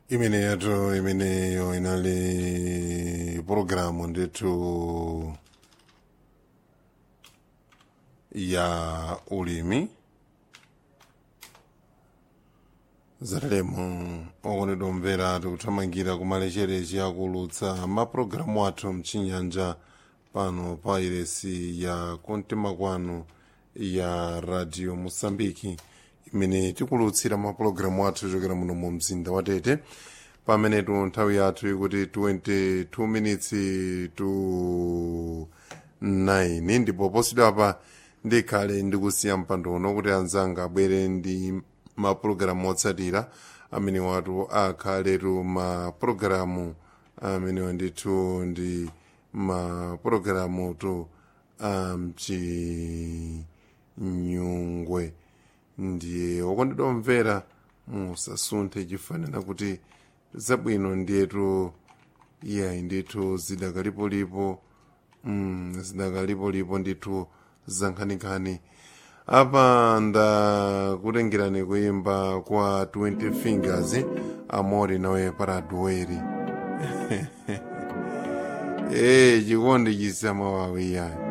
imeneyo inali programu ndetu ya ulimi zatalemo okondedwa tikuthamangira kumalecherechi akulutsa mapulogalamu athu mchinyanja pano pa iresi ya kumtima kwanu ya radio Mosambiki imene tikulutsira mapulogalamu athu chokera muno mu mzinda wa Tete pamenetu nthawi yathu ikuti 22 minutes to 9 ndipo posidwa apa ndikhale ndikusiya mpando uno kuti anzanga abwere ndi mapulogalamu otsatira amene watu akhaletu mapulogalamu amene ndithu ndi mapulogalamu tu amchinyungwe ndiye okondedwa omvera musasunthe chifanana kuti zabwino ndiyetu yayi ndithu zidakalipolipo zidakalipolipo ndithu zankhaninkhani apa ndakutengerani kuimba kwa 20 Fingers amori nawe paradueri chikondi chisamawawi yani